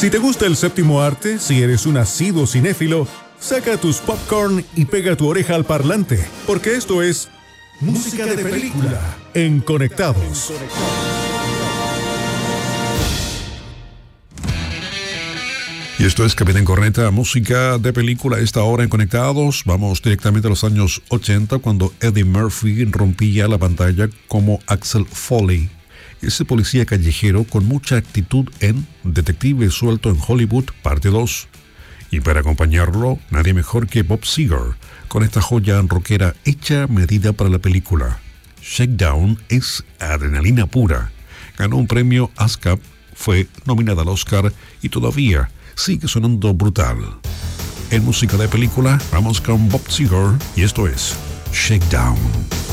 Si te gusta el séptimo arte, si eres un asiduo cinéfilo, saca tus popcorn y pega tu oreja al parlante, porque esto es Música de Película en Conectados. Y esto es Capitán Corneta, música de película. Esta hora en Conectados, vamos directamente a los años 80, cuando Eddie Murphy rompía la pantalla como Axel Foley, ese policía callejero con mucha actitud en Detective Suelto en Hollywood, parte 2. Y para acompañarlo, nadie mejor que Bob Seger, con esta joya rockera hecha medida para la película. Shakedown es adrenalina pura. Ganó un premio ASCAP, fue nominada al Oscar y todavía sigue sonando brutal. En música de película, vamos con Bob Seger y esto es Shakedown.